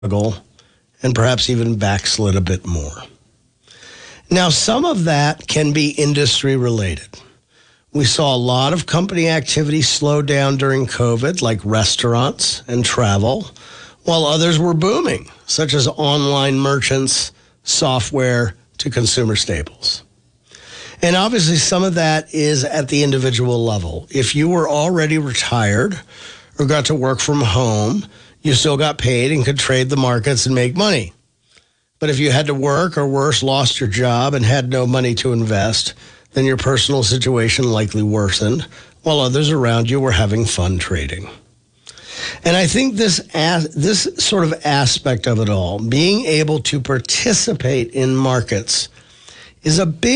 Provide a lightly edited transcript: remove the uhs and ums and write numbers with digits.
struggle and perhaps even backslid a bit more. Now, some of that can be industry related. We saw a lot of company activity slow down during COVID, like restaurants and travel, while others were booming, such as online merchants, software to consumer staples. And obviously, some of that is at the individual level. If you were already retired or got to work from home, you still got paid and could trade the markets and make money. But if you had to work or worse, lost your job and had no money to invest, then your personal situation likely worsened, while others around you were having fun trading. And I think this sort of aspect of it all, being able to participate in markets, is a big